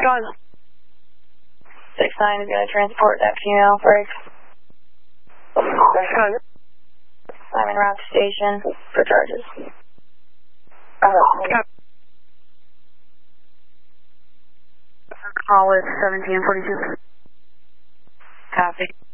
on. 6-9 is going to transport that female break. That's fine. I'm en route to station for charges. Call is 1742. Copy.